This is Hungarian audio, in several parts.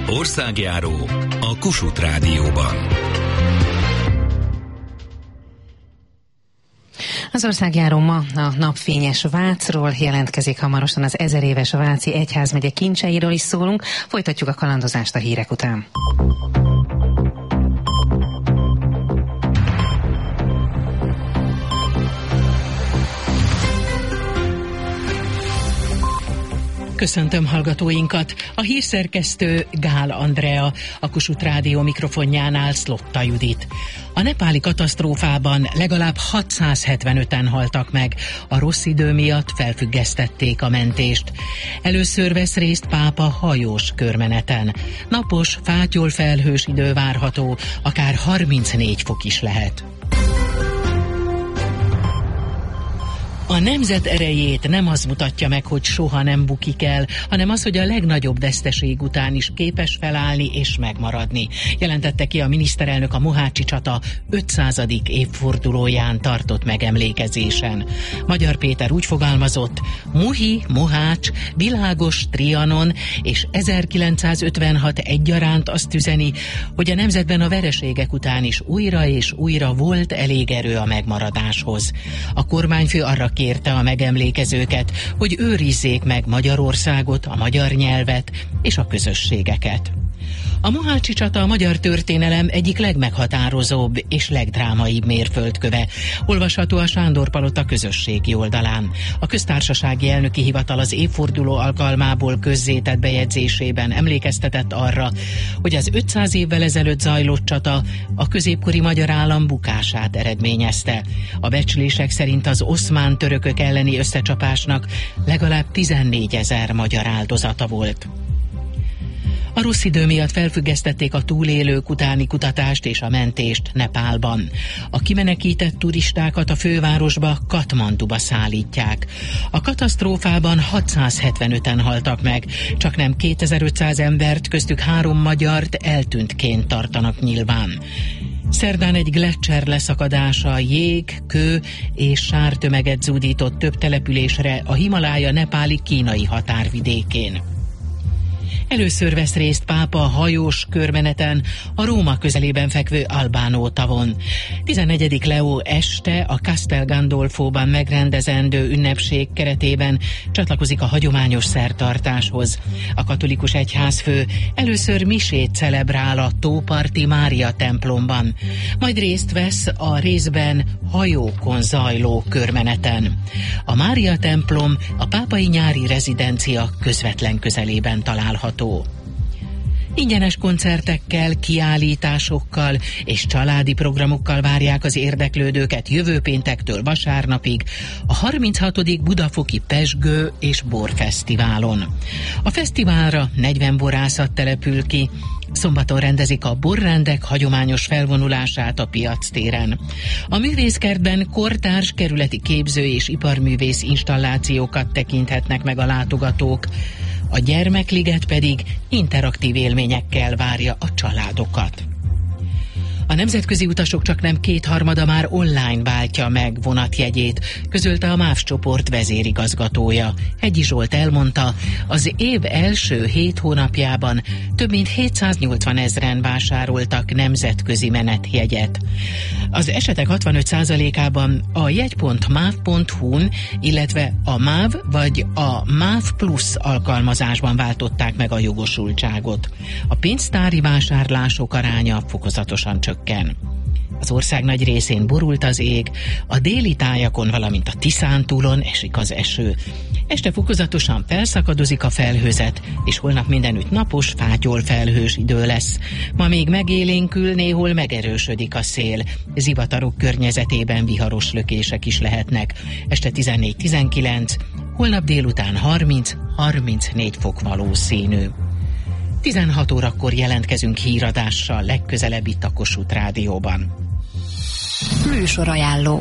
Országjáró a Kossuth Rádióban. Az országjáró ma a napfényes Vácról, jelentkezik hamarosan az 1000 éves Váci Egyházmegye kincseiről is szólunk. Folytatjuk a kalandozást a hírek után. Köszöntöm hallgatóinkat! A hírszerkesztő Gál Andrea, a Kossuth Rádió mikrofonjánál Szlotta Judit. A nepáli katasztrófában legalább 675-en haltak meg. A rossz idő miatt felfüggesztették a mentést. Először vesz részt pápa hajós körmeneten. Napos, fátyol felhős idő várható, akár 34 fok is lehet. A nemzet erejét nem az mutatja meg, hogy soha nem bukik el, hanem az, hogy a legnagyobb veszteség után is képes felállni és megmaradni. Jelentette ki a miniszterelnök a mohácsi csata 500. évfordulóján tartott megemlékezésen. Magyar Péter úgy fogalmazott: Muhi, Mohács, világos Trianon és 1956 egyaránt azt üzeni, hogy a nemzetben a vereségek után is újra és újra volt elég erő a megmaradáshoz. A kormányfő arra kérte a megemlékezőket, hogy őrizzék meg Magyarországot, a magyar nyelvet és a közösségeket. A mohácsi csata a magyar történelem egyik legmeghatározóbb és legdrámaibb mérföldköve. Olvasható a Sándor-palota közösségi oldalán. A köztársasági elnöki hivatal az évforduló alkalmából közzétett bejegyzésében emlékeztetett arra, hogy az 500 évvel ezelőtt zajlott csata a középkori magyar állam bukását eredményezte. A becslések szerint az oszmán törökök elleni összecsapásnak legalább 14 000 magyar áldozata volt. A rossz idő miatt felfüggesztették a túlélők utáni kutatást és a mentést Nepálban. A kimenekített turistákat a fővárosba, Katmanduba szállítják. A katasztrófában 675-en haltak meg, csaknem 2500 embert, köztük 3 magyart eltűntként tartanak nyilván. Szerdán egy gleccser leszakadása jég, kő és sártömeget zúdított több településre a Himalája nepáli-kínai határvidékén. Először vesz részt pápa hajós körmeneten a Róma közelében fekvő Albánó tavon. 14. Leó este a Castel Gandolfóban megrendezendő ünnepség keretében csatlakozik a hagyományos szertartáshoz. A katolikus egyházfő először misét celebrál a tóparti Mária templomban, majd részt vesz a részben hajókon zajló körmeneten. A Mária templom a pápai nyári rezidencia közvetlen közelében található. Ingyenes koncertekkel, kiállításokkal és családi programokkal várják az érdeklődőket jövő péntektől vasárnapig a 36. Budafoki Pezsgő és Borfesztiválon. A fesztiválra 40 borászat települ ki. Szombaton rendezik a borrendek hagyományos felvonulását a piactéren. A művészkertben kortárs kerületi képző és iparművész installációkat tekinthetnek meg a látogatók. A Gyermekliget pedig interaktív élményekkel várja a családokat. A nemzetközi utasok csaknem 2/3 már online váltja meg vonatjegyét, közölte a MÁV csoport vezérigazgatója. Hegyi Zsolt elmondta, az év első 7 hónapjában több mint 780 000 vásároltak nemzetközi menetjegyet. Az esetek 65%-ában a jegy.mav.hu-n, illetve a MÁV vagy a MÁV Plus alkalmazásban váltották meg a jogosultságot. A pénztári vásárlások aránya fokozatosan csökken. Az ország nagy részén borult az ég, a déli tájakon, valamint a Tiszántúlon esik az eső. Este fokozatosan felszakadozik a felhőzet, és holnap mindenütt napos, fátyol felhős idő lesz. Ma még megélénkül, néhol megerősödik a szél. Zivatarok környezetében viharos lökések is lehetnek. Este 14-19, holnap délután 30-34 fok valószínű. 16 órakor jelentkezünk híradással legközelebb itt a Kossuth Rádióban. Műsorajánló.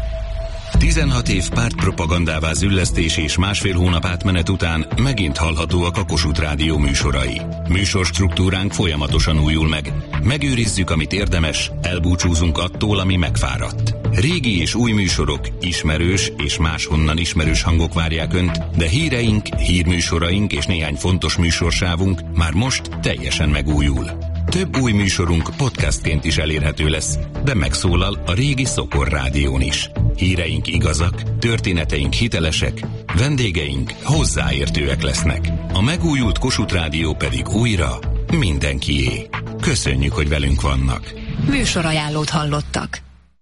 16 év pártpropagandává züllesztés és másfél hónap átmenet után megint hallhatóak a Kossuth Rádió műsorai. Műsorstruktúránk folyamatosan újul meg. Megőrizzük, amit érdemes, elbúcsúzunk attól, ami megfáradt. Régi és új műsorok, ismerős és máshonnan ismerős hangok várják Önt, de híreink, hírműsoraink és néhány fontos műsorsávunk már most teljesen megújul. Több új műsorunk podcastként is elérhető lesz, de megszólal a régi Szokor Rádión is. Híreink igazak, történeteink hitelesek, vendégeink hozzáértőek lesznek. A megújult Kossuth Rádió pedig újra mindenkié. Köszönjük, hogy velünk vannak. Műsorajánlót hallottak.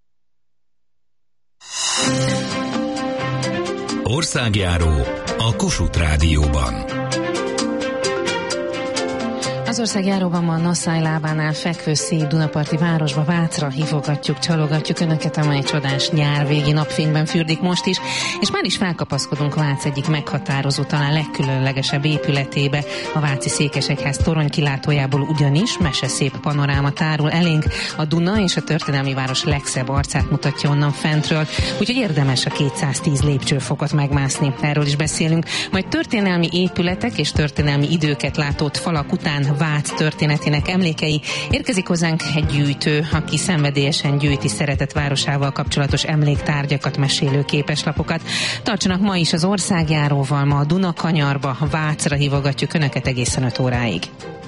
Országjáró a Kossuth Rádióban. Az országjáróban ma a Naszály lábánál fekvő szép dunaparti városba, Vácra hívogatjuk, csalogatjuk Önöket, amely csodás nyárvégi napfényben fürdik most is, és már is felkapaszkodunk Vác egyik meghatározó, talán legkülönlegesebb épületébe, a váci székesegyház torony kilátójából, ugyanis meseszép panoráma tárul elénk, a Duna és a történelmi város legszebb arcát mutatja onnan fentről, úgyhogy érdemes a 210 lépcsőfokot megmászni. Erről is beszélünk, majd történelmi épületek és történelmi időket látott falak után Vác történetének emlékei. Érkezik hozzánk egy gyűjtő, aki szenvedélyesen gyűjti szeretett városával kapcsolatos emléktárgyakat, mesélő képeslapokat. Tartsanak ma is az országjáróval, ma a Dunakanyarba, Vácra hívogatjuk Önöket egészen 5 óráig.